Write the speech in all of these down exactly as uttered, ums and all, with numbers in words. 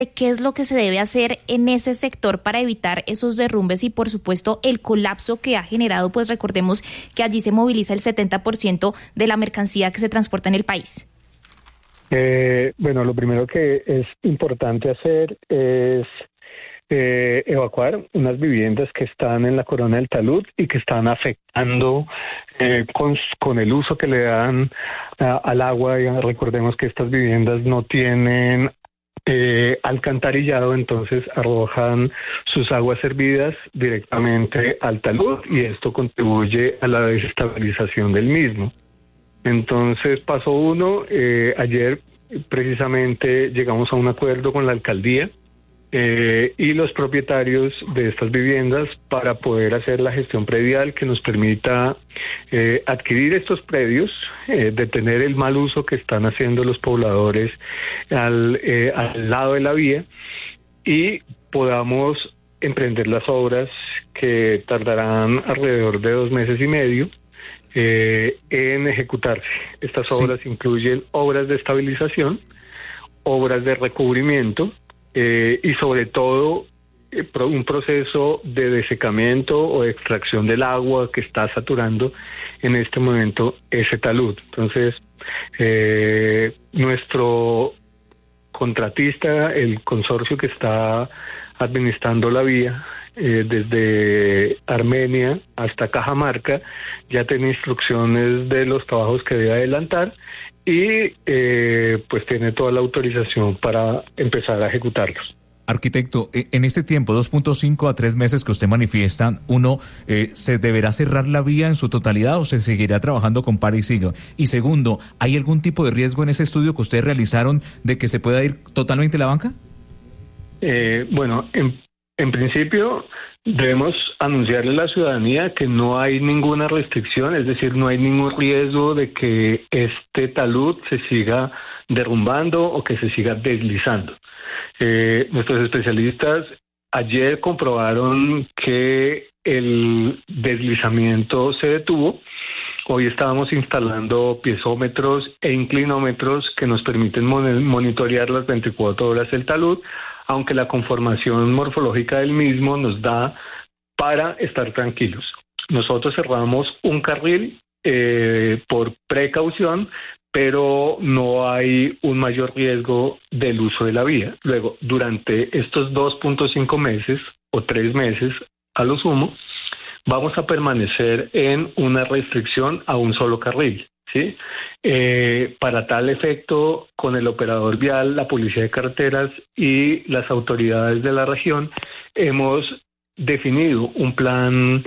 ¿Qué es lo que se debe hacer en ese sector para evitar esos derrumbes y, por supuesto, el colapso que ha generado? Pues recordemos que allí se moviliza el setenta por ciento de la mercancía que se transporta en el país. Eh, bueno, lo primero que es importante hacer es eh, evacuar unas viviendas que están en la Corona del Talud y que están afectando eh, con, con el uso que le dan uh, al agua. Ya recordemos que estas viviendas no tienen Eh, alcantarillado, entonces arrojan sus aguas hervidas directamente al talud y esto contribuye a la desestabilización del mismo. Entonces, paso uno, eh, ayer precisamente llegamos a un acuerdo con la alcaldía eh, y los propietarios de estas viviendas para poder hacer la gestión predial que nos permita eh, adquirir estos predios, eh, detener el mal uso que están haciendo los pobladores al, eh, al lado de la vía y podamos emprender las obras que tardarán alrededor de dos meses y medio eh, en ejecutarse. Estas obras sí incluyen obras de estabilización, obras de recubrimiento, Eh, y sobre todo eh, pro, un proceso de desecamiento o de extracción del agua que está saturando en este momento ese talud. Entonces, eh, nuestro contratista, el consorcio que está administrando la vía, eh, desde Armenia hasta Cajamarca, ya tiene instrucciones de los trabajos que debe adelantar y eh, pues tiene toda la autorización para empezar a ejecutarlos. Arquitecto, en este tiempo, dos punto cinco a tres meses que usted manifiesta, uno, eh, ¿se deberá cerrar la vía en su totalidad o se seguirá trabajando con para y siga? Y segundo, ¿hay algún tipo de riesgo en ese estudio que ustedes realizaron de que se pueda ir totalmente la banca? Eh, bueno, en, en principio debemos anunciarle a la ciudadanía que no hay ninguna restricción, es decir, no hay ningún riesgo de que este talud se siga derrumbando o que se siga deslizando. Eh, nuestros especialistas ayer comprobaron que el deslizamiento se detuvo. Hoy estábamos instalando piezómetros e inclinómetros que nos permiten mon- monitorear las veinticuatro horas el talud, aunque la conformación morfológica del mismo nos da para estar tranquilos. Nosotros cerramos un carril eh, por precaución, pero no hay un mayor riesgo del uso de la vía. Luego, durante estos dos punto cinco meses o tres meses a lo sumo, vamos a permanecer en una restricción a un solo carril, ¿sí? Eh, para tal efecto, con el operador vial, la Policía de Carreteras y las autoridades de la región, hemos definido un plan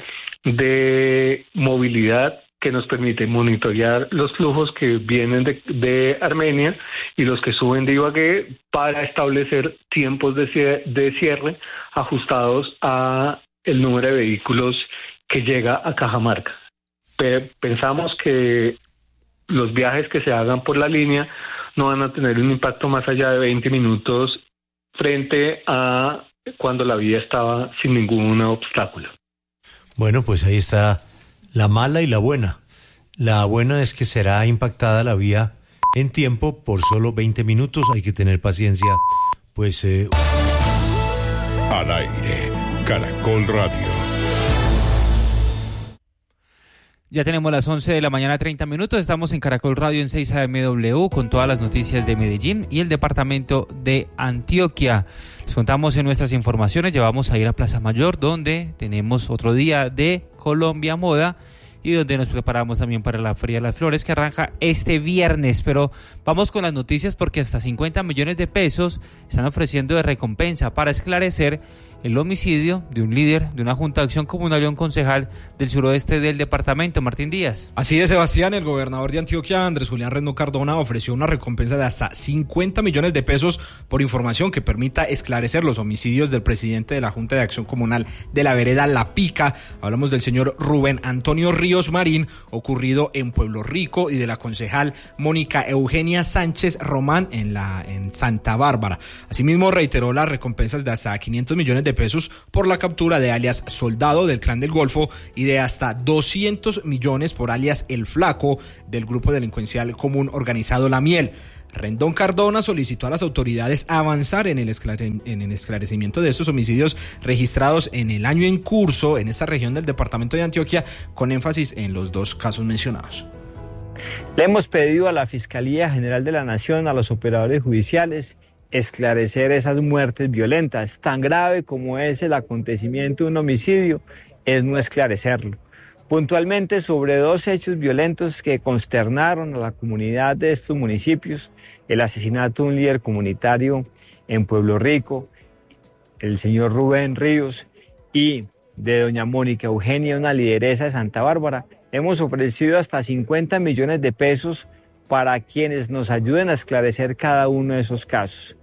de movilidad que nos permite monitorear los flujos que vienen de, de Armenia y los que suben de Ibagué para establecer tiempos de cierre, de cierre ajustados a el número de vehículos que llega a Cajamarca. Pe- pensamos que los viajes que se hagan por la línea no van a tener un impacto más allá de veinte minutos frente a cuando la vía estaba sin ningún obstáculo. Bueno, pues ahí está la mala y la buena. La buena es que será impactada la vía en tiempo por solo veinte minutos. Hay que tener paciencia, pues... Eh... Al aire, Caracol Radio. Ya tenemos las once de la mañana, treinta minutos. Estamos en Caracol Radio en seis A M W con todas las noticias de Medellín y el departamento de Antioquia. Les contamos en nuestras informaciones, llevamos a ir a Plaza Mayor, donde tenemos otro día de Colombia Moda y donde nos preparamos también para la Feria de las Flores que arranca este viernes. Pero vamos con las noticias porque hasta cincuenta millones de pesos están ofreciendo de recompensa para esclarecer el homicidio de un líder de una Junta de Acción Comunal y un concejal del suroeste del departamento, Martín Díaz. Así es, Sebastián, el gobernador de Antioquia, Andrés Julián Rendón Cardona, ofreció una recompensa de hasta cincuenta millones de pesos por información que permita esclarecer los homicidios del presidente de la Junta de Acción Comunal de la vereda La Pica. Hablamos del señor Rubén Antonio Ríos Marín, ocurrido en Pueblo Rico, y de la concejal Mónica Eugenia Sánchez Román en, la, en Santa Bárbara. Asimismo, reiteró las recompensas de hasta quinientos millones de de pesos por la captura de alias Soldado del Clan del Golfo y de hasta doscientos millones por alias El Flaco del grupo delincuencial común organizado La Miel. Rendón Cardona solicitó a las autoridades avanzar en el, esclare- en el esclarecimiento de estos homicidios registrados en el año en curso en esta región del departamento de Antioquia, con énfasis en los dos casos mencionados. Le hemos pedido a la Fiscalía General de la Nación, a los operadores judiciales, esclarecer esas muertes violentas. Tan grave como es el acontecimiento de un homicidio, es no esclarecerlo. Puntualmente sobre dos hechos violentos que consternaron a la comunidad de estos municipios: el asesinato de un líder comunitario en Pueblo Rico, el señor Rubén Ríos, y de doña Mónica Eugenia, una lideresa de Santa Bárbara. Hemos ofrecido hasta cincuenta millones de pesos para quienes nos ayuden a esclarecer cada uno de esos casos.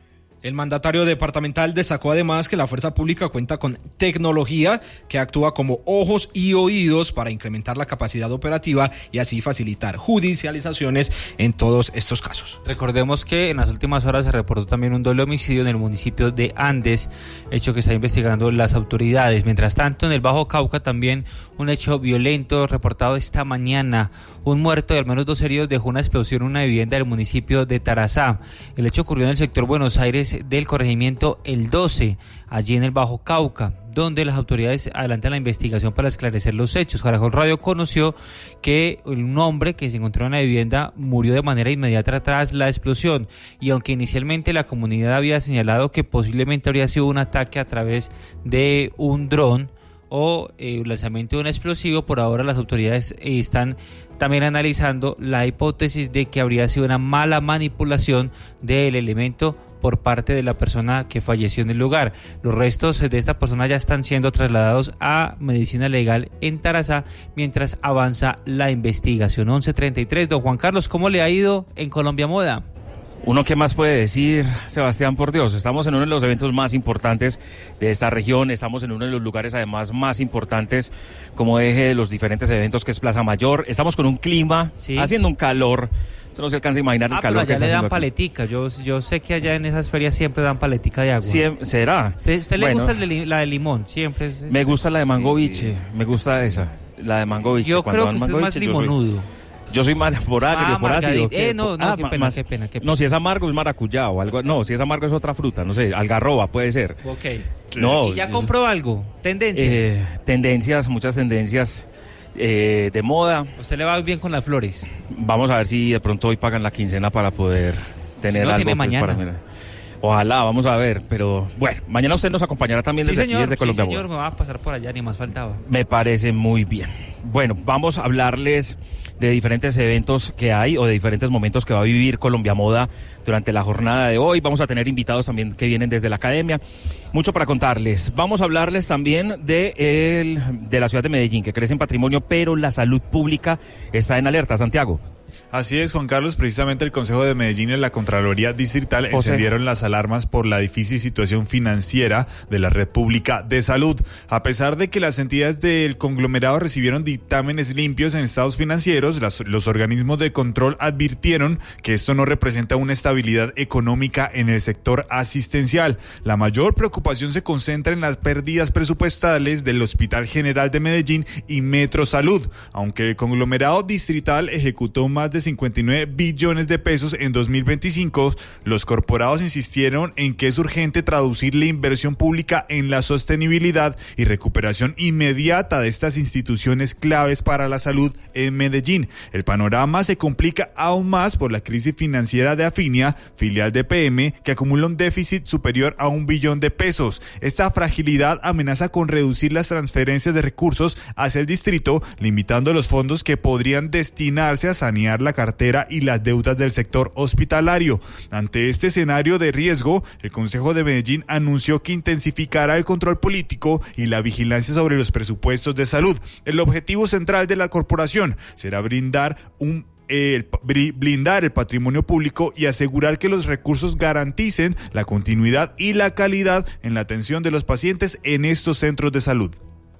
El mandatario departamental destacó además que la fuerza pública cuenta con tecnología que actúa como ojos y oídos para incrementar la capacidad operativa y así facilitar judicializaciones en todos estos casos. Recordemos que en las últimas horas se reportó también un doble homicidio en el municipio de Andes, hecho que está investigando las autoridades. Mientras tanto, en el Bajo Cauca también un hecho violento reportado esta mañana. Un muerto y al menos dos heridos dejó una explosión en una vivienda del municipio de Tarazá. El hecho ocurrió en el sector Buenos Aires del corregimiento El doce, allí en el Bajo Cauca, donde las autoridades adelantan la investigación para esclarecer los hechos. Caracol Radio conoció que un hombre que se encontró en la vivienda murió de manera inmediata tras la explosión, y aunque inicialmente la comunidad había señalado que posiblemente habría sido un ataque a través de un dron o eh, lanzamiento de un explosivo, por ahora las autoridades eh, están también analizando la hipótesis de que habría sido una mala manipulación del elemento por parte de la persona que falleció en el lugar. Los restos de esta persona ya están siendo trasladados a medicina legal en Tarazá mientras avanza la investigación. once treinta y tres, don Juan Carlos, ¿cómo le ha ido en Colombia Moda? Uno, ¿qué más puede decir, Sebastián? Por Dios, estamos en uno de los eventos más importantes de esta región, estamos en uno de los lugares además más importantes como eje de los diferentes eventos, que es Plaza Mayor. Estamos con un clima, ¿sí?, haciendo un calor, no se alcanza a imaginar el ah, calor pero allá que le dan aquí. paletica, yo, yo sé que allá en esas ferias siempre dan paletica de agua. Sí, ¿será? ¿Usted, usted bueno, le gusta el de, la de limón? Siempre. Es, me gusta la de mango sí, biche, sí. me gusta esa, la de mango biche. Yo Cuando creo que usted es más limonudo. Yo soy más por agrio, ah, por ácido. Eh, no, no, ah, qué pena, más, qué pena, qué pena. No, si es amargo es maracuyá o algo. No, si es amargo es otra fruta, no sé, algarroba puede ser. Ok. No. ¿Y ya compró algo? ¿Tendencias? Eh, tendencias, muchas tendencias eh, de moda. ¿Usted le va bien con las flores? Vamos a ver si de pronto hoy pagan la quincena para poder tener si no, algo. Tiene pues, mañana. para mirar. Ojalá, vamos a ver, pero bueno, mañana usted nos acompañará también sí, desde señor, aquí, desde Colombia. Sí, señor, me va a pasar por allá, ni más faltaba. Me parece muy bien. Bueno, vamos a hablarles de diferentes eventos que hay o de diferentes momentos que va a vivir Colombia Moda durante la jornada de hoy. Vamos a tener invitados también que vienen desde la academia. Mucho para contarles. Vamos a hablarles también de, el, de la ciudad de Medellín, que crece en patrimonio, pero la salud pública está en alerta. Santiago. Así es, Juan Carlos, precisamente el Consejo de Medellín y la Contraloría Distrital José. encendieron las alarmas por la difícil situación financiera de la red pública de salud. A pesar de que las entidades del conglomerado recibieron dictámenes limpios en estados financieros, las, los organismos de control advirtieron que esto no representa una estabilidad económica en el sector asistencial. La mayor preocupación se concentra en las pérdidas presupuestales del Hospital General de Medellín y Metro Salud, aunque el conglomerado distrital ejecutó más de cincuenta y nueve billones de pesos en dos mil veinticinco, los corporados insistieron en que es urgente traducir la inversión pública en la sostenibilidad y recuperación inmediata de estas instituciones claves para la salud en Medellín. El panorama se complica aún más por la crisis financiera de Afinia, filial de P M, que acumula un déficit superior a un billón de pesos. Esta fragilidad amenaza con reducir las transferencias de recursos hacia el distrito, limitando los fondos que podrían destinarse a sanear la cartera y las deudas del sector hospitalario. Ante este escenario de riesgo, el Consejo de Medellín anunció que intensificará el control político y la vigilancia sobre los presupuestos de salud. El objetivo central de la corporación será brindar un El, blindar el patrimonio público y asegurar que los recursos garanticen la continuidad y la calidad en la atención de los pacientes en estos centros de salud.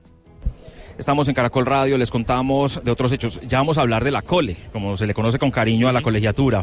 Estamos en Caracol Radio, les contamos de otros hechos. Ya vamos a hablar de la cole, como se le conoce con cariño sí. a la colegiatura.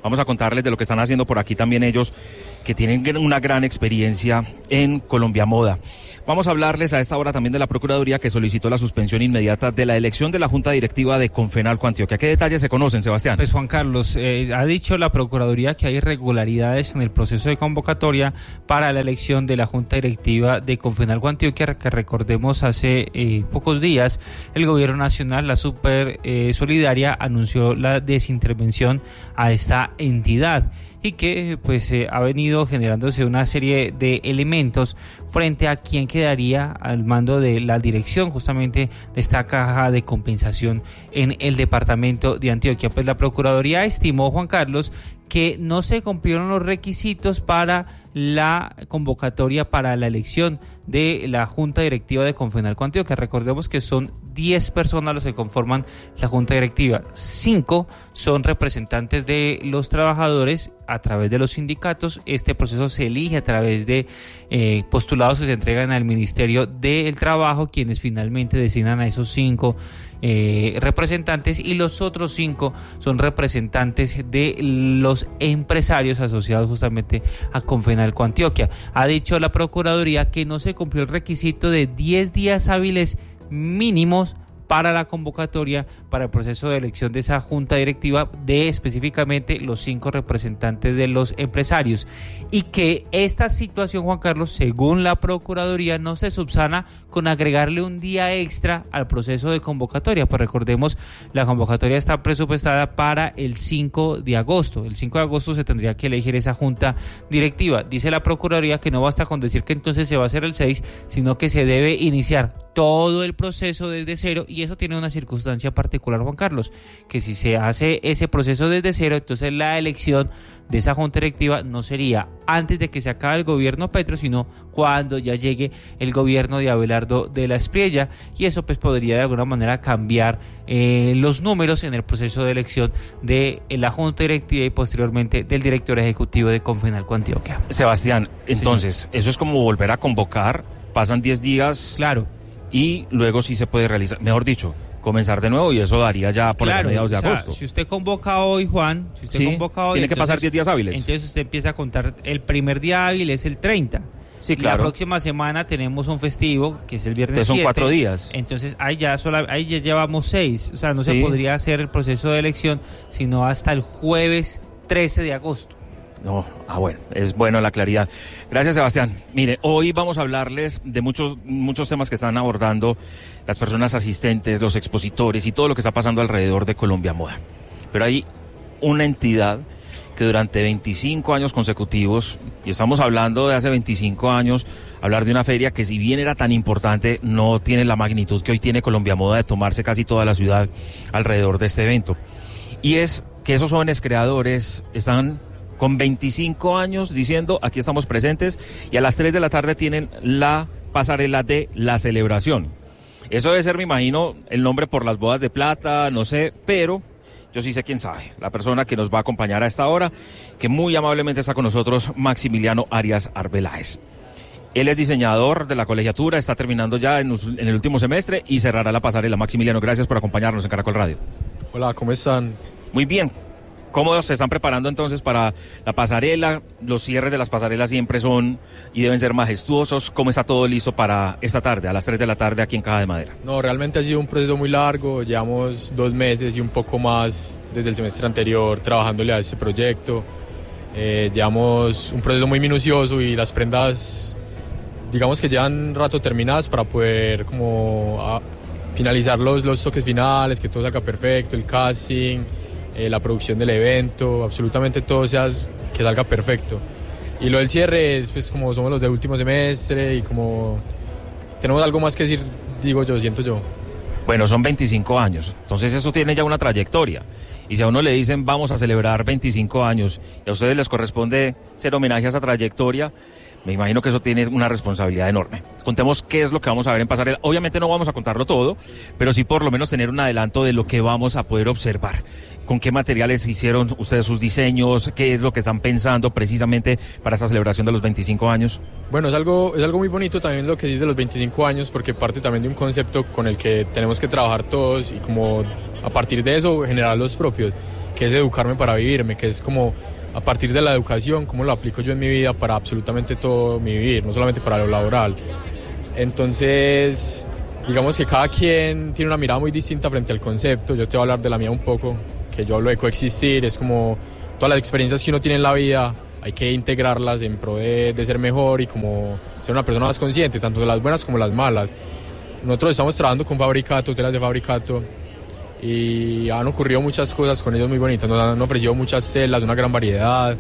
Vamos a contarles de lo que están haciendo por aquí también ellos, que tienen una gran experiencia en Colombia Moda. Vamos a hablarles a esta hora también de la Procuraduría, que solicitó la suspensión inmediata de la elección de la Junta Directiva de Confenalco Antioquia. ¿Qué detalles se conocen, Sebastián? Pues Juan Carlos, eh, ha dicho la Procuraduría que hay irregularidades en el proceso de convocatoria para la elección de la Junta Directiva de Confenalco Antioquia, que recordemos hace eh, pocos días el Gobierno Nacional, la Super eh, Solidaria, anunció la desintervención a esta entidad y que pues eh, ha venido generándose una serie de elementos frente a quien quedaría al mando de la dirección justamente de esta caja de compensación en el departamento de Antioquia. Pues la Procuraduría estimó, Juan Carlos, que no se cumplieron los requisitos para la convocatoria para la elección de la Junta Directiva de Confenalco Antioquia. Recordemos que son diez personas los que conforman la Junta Directiva. cinco son representantes de los trabajadores a través de los sindicatos. Este proceso se elige a través de eh, postulados que se entregan al Ministerio del Trabajo, quienes finalmente designan a esos cinco Eh, representantes, y los otros cinco son representantes de los empresarios asociados justamente a Confenalco Antioquia. Ha dicho la Procuraduría que no se cumplió el requisito de diez días hábiles mínimos para la convocatoria, para el proceso de elección de esa junta directiva, de específicamente los cinco representantes de los empresarios, y que esta situación, Juan Carlos, según la Procuraduría, no se subsana con agregarle un día extra al proceso de convocatoria. Pues recordemos, la convocatoria está presupuestada para el cinco de agosto. El cinco de agosto se tendría que elegir esa junta directiva. Dice la Procuraduría que no basta con decir que entonces se va a hacer el seis, sino que se debe iniciar todo el proceso desde cero, y eso tiene una circunstancia particular, Juan Carlos, que si se hace ese proceso desde cero, entonces la elección de esa junta directiva no sería antes de que se acabe el gobierno Petro, sino cuando ya llegue el gobierno de Abelardo de la Espriella, y eso pues podría de alguna manera cambiar eh, los números en el proceso de elección de la junta directiva y posteriormente del director ejecutivo de Confenalco Antioquia. Sebastián, entonces, sí, eso es como volver a convocar, pasan diez días. Claro. Y luego sí se puede realizar, mejor dicho, comenzar de nuevo, y eso daría ya por claro, mediados de o sea, agosto. Si usted convoca hoy, Juan, si usted sí, convoca hoy, tiene que pasar diez días hábiles. Entonces usted empieza a contar, el primer día hábil es el treinta. Sí, claro. La próxima semana tenemos un festivo, que es el viernes siete. Son cuatro días. Entonces ahí ya, sola, ahí ya llevamos seis. O sea, no sí. se podría hacer el proceso de elección sino hasta el jueves trece de agosto. No, ah bueno, es bueno la claridad. Gracias, Sebastián. Mire, hoy vamos a hablarles de muchos muchos temas que están abordando las personas asistentes, los expositores y todo lo que está pasando alrededor de Colombia Moda. Pero hay una entidad que durante veinticinco años consecutivos, y estamos hablando de hace veinticinco años, hablar de una feria que, si bien era tan importante, no tiene la magnitud que hoy tiene Colombia Moda de tomarse casi toda la ciudad alrededor de este evento. Y es que esos jóvenes creadores están con veinticinco años diciendo: aquí estamos presentes, y a las tres de la tarde tienen la pasarela de la celebración. Eso debe ser, me imagino, el nombre por las bodas de plata, no sé, pero yo sí sé quién sabe. La persona que nos va a acompañar a esta hora, que muy amablemente está con nosotros, Maximiliano Arias Arbeláez. Él es diseñador de la colegiatura, está terminando ya en, en el último semestre y cerrará la pasarela. Maximiliano, gracias por acompañarnos en Caracol Radio. Hola, ¿cómo están? Muy bien. ¿Cómo se están preparando entonces para la pasarela? Los cierres de las pasarelas siempre son y deben ser majestuosos. ¿Cómo está todo listo para esta tarde, a las tres de la tarde aquí en Caja de Madera? No, realmente ha sido un proceso muy largo. Llevamos dos meses y un poco más desde el semestre anterior trabajándole a este proyecto. Eh, llevamos un proceso muy minucioso y las prendas, digamos que llevan un rato terminadas para poder como a, finalizar los, los toques finales, que todo salga perfecto, el casting, Eh, la producción del evento, absolutamente todo sea, que salga perfecto. Y lo del cierre es pues como somos los de último semestre y como tenemos algo más que decir, digo yo, siento yo. Bueno, son veinticinco años, entonces eso tiene ya una trayectoria. Y si a uno le dicen vamos a celebrar veinticinco años y a ustedes les corresponde hacer homenaje a esa trayectoria, me imagino que eso tiene una responsabilidad enorme. Contemos qué es lo que vamos a ver en pasarela. Obviamente no vamos a contarlo todo, pero sí por lo menos tener un adelanto de lo que vamos a poder observar. ¿Con qué materiales hicieron ustedes sus diseños? ¿Qué es lo que están pensando precisamente para esta celebración de los veinticinco años? Bueno, es algo, es algo muy bonito también lo que dice de los veinticinco años, porque parte también de un concepto con el que tenemos que trabajar todos y como a partir de eso generar los propios. que es educarme para vivirme, que es como a partir de la educación, cómo lo aplico yo en mi vida para absolutamente todo mi vivir, no solamente para lo laboral. Entonces, digamos que cada quien tiene una mirada muy distinta frente al concepto. Yo te voy a hablar de la mía un poco, que yo hablo de coexistir, es como todas las experiencias que uno tiene en la vida, hay que integrarlas en pro de, de ser mejor y como ser una persona más consciente, tanto de las buenas como las malas. Nosotros estamos trabajando con Fabricato, telas de Fabricato, y han ocurrido muchas cosas con ellos muy bonitas. Nos han ofrecido muchas telas de una gran variedad.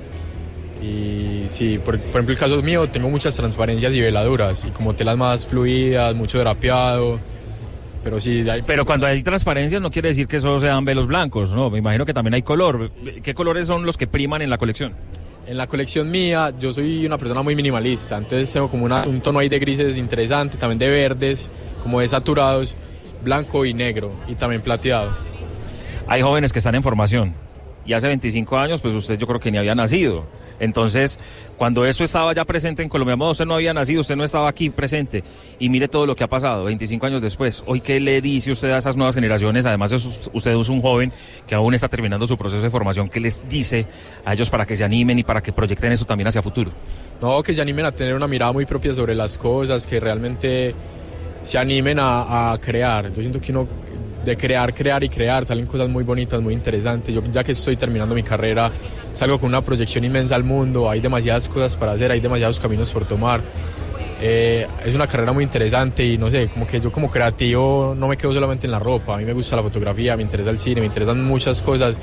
Y sí, por, por ejemplo, el caso mío, tengo muchas transparencias y veladuras, y como telas más fluidas, mucho drapeado. Pero sí, hay... Pero cuando hay transparencias no quiere decir que solo sean velos blancos, ¿no? Me imagino que también hay color. ¿Qué colores son los que priman en la colección? En la colección mía, yo soy una persona muy minimalista, entonces tengo como una, un tono ahí de grises interesante, también de verdes, como de saturados, blanco y negro, y también plateado. Hay jóvenes que están en formación, y hace veinticinco años, pues usted yo creo que ni había nacido. Entonces, cuando esto estaba ya presente en Colombia Moda, usted no había nacido, usted no estaba aquí presente, y mire todo lo que ha pasado, veinticinco años después. Hoy, ¿qué le dice usted a esas nuevas generaciones? Además, usted es un joven que aún está terminando su proceso de formación. ¿Qué les dice a ellos para que se animen y para que proyecten eso también hacia futuro? No, que se animen a tener una mirada muy propia sobre las cosas, que realmente se animen a, a crear. Yo siento que uno, de crear, crear y crear, salen cosas muy bonitas, muy interesantes. Yo ya que estoy terminando mi carrera, salgo con una proyección inmensa al mundo, hay demasiadas cosas para hacer, hay demasiados caminos por tomar. Eh, es una carrera muy interesante y no sé, como que yo como creativo no me quedo solamente en la ropa, a mí me gusta la fotografía, me interesa el cine, me interesan muchas cosas,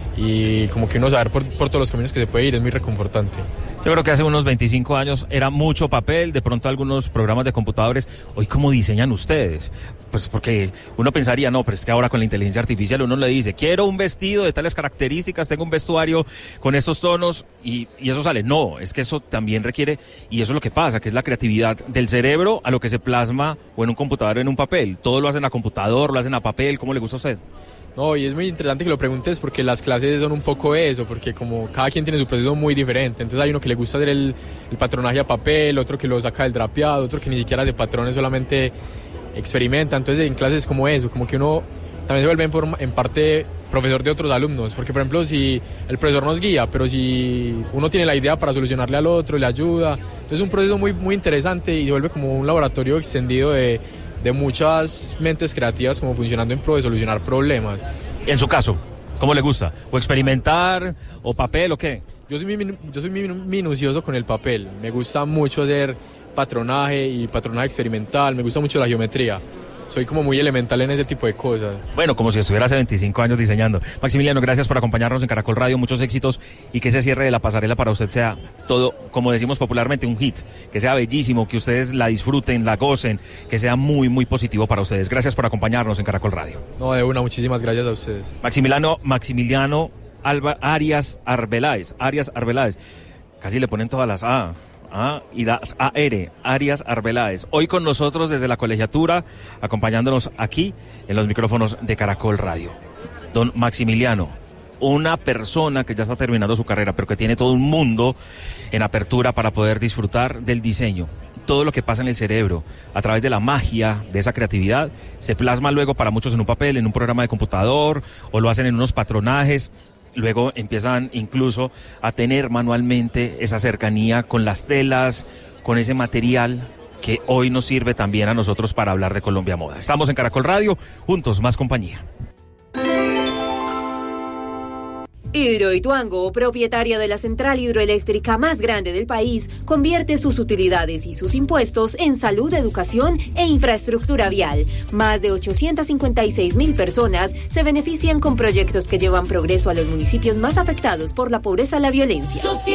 y como que uno saber por, por todos los caminos que se puede ir es muy reconfortante. Yo creo que hace unos veinticinco años era mucho papel, de pronto algunos programas de computadores. Hoy, ¿cómo diseñan ustedes? Pues porque uno pensaría, no, pero es que ahora con la inteligencia artificial uno le dice, quiero un vestido de tales características, tengo un vestuario con estos tonos, y, y eso sale. No, es que eso también requiere, y eso es lo que pasa, que es la creatividad del cerebro a lo que se plasma o en un computador o en un papel. Todo lo hacen a computador, lo hacen a papel. ¿Cómo le gusta a usted? No, y es muy interesante que lo preguntes porque las clases son un poco eso, porque como cada quien tiene su proceso muy diferente, entonces hay uno que le gusta hacer el, el patronaje a papel, otro que lo saca del drapeado, otro que ni siquiera hace patrones, solamente experimenta. Entonces en clases como eso, como que uno también se vuelve en, forma, en parte profesor de otros alumnos, porque por ejemplo si el profesor nos guía, pero si uno tiene la idea para solucionarle al otro, le ayuda, entonces es un proceso muy, muy interesante y se vuelve como un laboratorio extendido de... de muchas mentes creativas como funcionando en pro de solucionar problemas. En su caso, ¿cómo le gusta? ¿O experimentar, o papel, o qué? Yo soy, muy, yo soy muy minucioso con el papel, me gusta mucho hacer patronaje y patronaje experimental, me gusta mucho la geometría. Soy como muy elemental en ese tipo de cosas. Bueno, como si estuviera hace veinticinco años diseñando. Maximiliano, gracias por acompañarnos en Caracol Radio, muchos éxitos, y que ese cierre de la pasarela para usted sea todo, como decimos popularmente, un hit, que sea bellísimo, que ustedes la disfruten, la gocen, que sea muy, muy positivo para ustedes. Gracias por acompañarnos en Caracol Radio. No, de una, muchísimas gracias a ustedes. Maximiliano, Maximiliano Alba, Arias Arbeláez, Arias Arbeláez, casi le ponen todas las A. Ah, y das A R, Arias Arbeláez. Hoy con nosotros desde la colegiatura, acompañándonos aquí en los micrófonos de Caracol Radio. Don Maximiliano, una persona que ya está terminando su carrera, pero que tiene todo un mundo en apertura para poder disfrutar del diseño. Todo lo que pasa en el cerebro, a través de la magia, de esa creatividad, se plasma luego para muchos en un papel, en un programa de computador, o lo hacen en unos patronajes. Luego empiezan incluso a tener manualmente esa cercanía con las telas, con ese material que hoy nos sirve también a nosotros para hablar de Colombia Moda. Estamos en Caracol Radio, juntos más compañía. Hidroituango, propietaria de la central hidroeléctrica más grande del país, convierte sus utilidades y sus impuestos en salud, educación e infraestructura vial. Más de ochocientas cincuenta y seis mil personas se benefician con proyectos que llevan progreso a los municipios más afectados por la pobreza y la violencia.